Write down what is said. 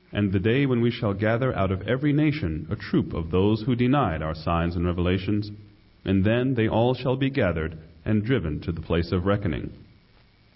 and the day when we shall gather out of every nation a troop of those who denied our signs and revelations, and then they all shall be gathered and driven to the place of reckoning.